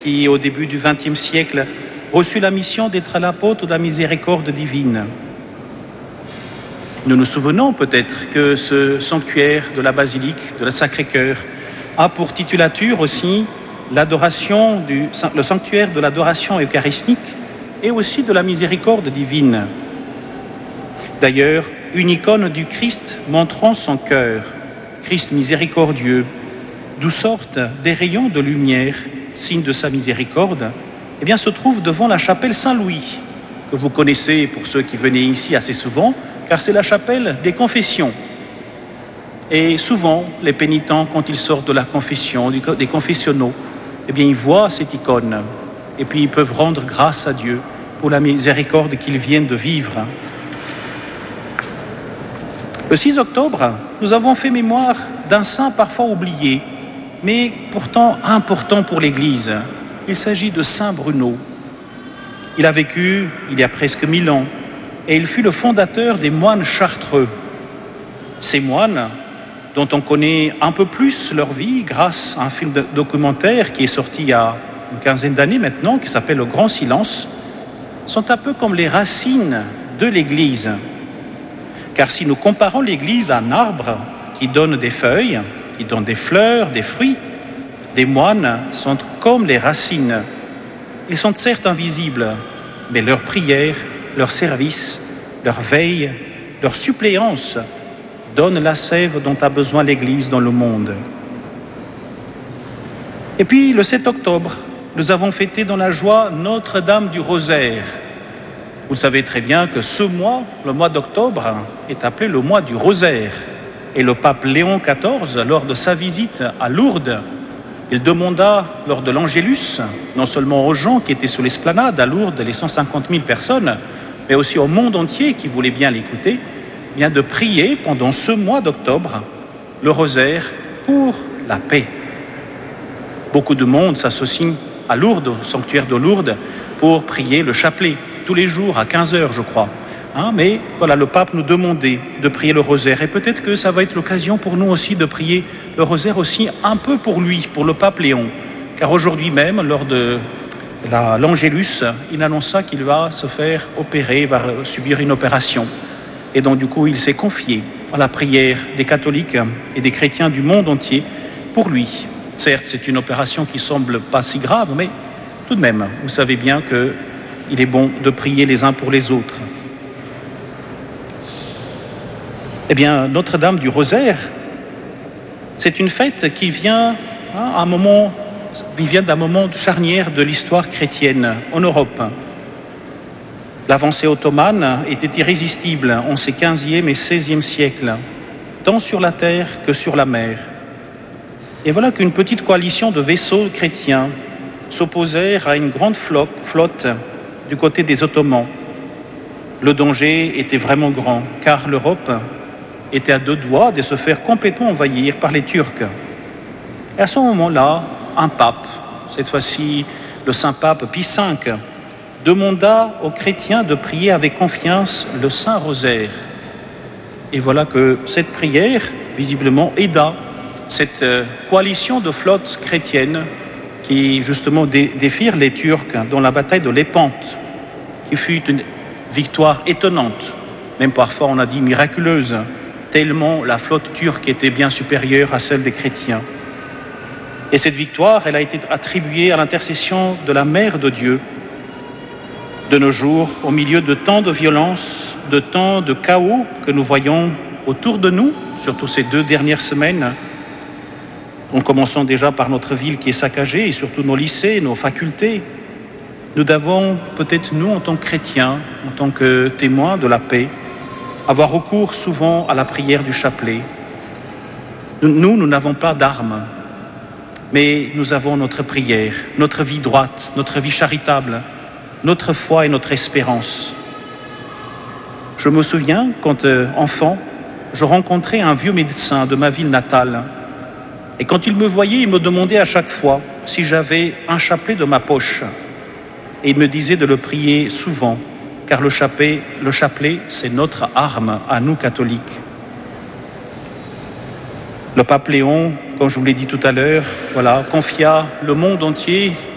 qui, au début du XXe siècle, reçut la mission d'être l'apôtre de la miséricorde divine. Nous nous souvenons peut-être que ce sanctuaire de la basilique de la Sacré-Cœur a pour titulature aussi le sanctuaire de l'adoration eucharistique et aussi de la miséricorde divine. D'ailleurs, une icône du Christ montrant son cœur, Christ miséricordieux, d'où sortent des rayons de lumière, signe de sa miséricorde, se trouve devant la chapelle Saint-Louis, que vous connaissez pour ceux qui venaient ici assez souvent, car c'est la chapelle des confessions. Et souvent, les pénitents, quand ils sortent de la confession, des confessionnaux, ils voient cette icône, et puis ils peuvent rendre grâce à Dieu pour la miséricorde qu'ils viennent de vivre. Le 6 octobre, nous avons fait mémoire d'un saint parfois oublié, mais pourtant important pour l'Église. Il s'agit de Saint Bruno. Il a vécu il y a presque 1000 ans et il fut le fondateur des moines chartreux. Ces moines, dont on connaît un peu plus leur vie grâce à un film documentaire qui est sorti il y a une quinzaine d'années maintenant, qui s'appelle Le Grand Silence, sont un peu comme les racines de l'Église. Car si nous comparons l'Église à un arbre qui donne des feuilles, qui donne des fleurs, des fruits, les moines sont comme les racines. Ils sont certes invisibles, mais leur prière, leur service, leur veille, leur suppléance donnent la sève dont a besoin l'Église dans le monde. Et puis, le 7 octobre, nous avons fêté dans la joie Notre-Dame du Rosaire. Vous savez très bien que ce mois, le mois d'octobre, est appelé le mois du Rosaire. Et le pape Léon XIV, lors de sa visite à Lourdes, il demanda lors de l'Angélus, non seulement aux gens qui étaient sur l'esplanade à Lourdes, les 150 000 personnes, mais aussi au monde entier qui voulait bien l'écouter, de prier pendant ce mois d'octobre le rosaire pour la paix. Beaucoup de monde s'associe à Lourdes, au sanctuaire de Lourdes, pour prier le chapelet, tous les jours à 15h, je crois. Mais voilà, le pape nous demandait de prier le rosaire. Et peut-être que ça va être l'occasion pour nous aussi de prier le rosaire aussi un peu pour lui, pour le pape Léon. Car aujourd'hui même, lors de l'Angélus, il annonça qu'il va se faire opérer, va subir une opération. Et donc du coup, il s'est confié à la prière des catholiques et des chrétiens du monde entier pour lui. Certes, c'est une opération qui semble pas si grave, mais tout de même, vous savez bien qu'il est bon de prier les uns pour les autres. Notre-Dame du Rosaire, c'est une fête qui vient d'un moment charnière de l'histoire chrétienne en Europe. L'avancée ottomane était irrésistible en ces 15e et 16e siècles, tant sur la terre que sur la mer. Et voilà qu'une petite coalition de vaisseaux chrétiens s'opposèrent à une grande flotte du côté des Ottomans. Le danger était vraiment grand, car l'Europe était à deux doigts de se faire complètement envahir par les Turcs. Et à ce moment-là, un pape, cette fois-ci le Saint-Pape Pie V, demanda aux chrétiens de prier avec confiance le Saint-Rosaire. Et voilà que cette prière, visiblement, aida cette coalition de flottes chrétiennes qui, justement, défirent les Turcs dans la bataille de Lépante, qui fut une victoire étonnante, même parfois on a dit miraculeuse, tellement la flotte turque était bien supérieure à celle des chrétiens. Et cette victoire, elle a été attribuée à l'intercession de la Mère de Dieu. De nos jours, au milieu de tant de violence, de tant de chaos que nous voyons autour de nous, surtout ces 2 dernières semaines, en commençant déjà par notre ville qui est saccagée, et surtout nos lycées, nos facultés, nous devons peut-être, nous, en tant que chrétiens, en tant que témoins de la paix, avoir recours souvent à la prière du chapelet. Nous n'avons pas d'armes, mais nous avons notre prière, notre vie droite, notre vie charitable, notre foi et notre espérance. Je me souviens, quand enfant, je rencontrais un vieux médecin de ma ville natale. Et quand il me voyait, il me demandait à chaque fois si j'avais un chapelet de ma poche. Et il me disait de le prier souvent, car le chapelet, c'est notre arme à nous catholiques. Le pape Léon, comme je vous l'ai dit tout à l'heure, confia le monde entier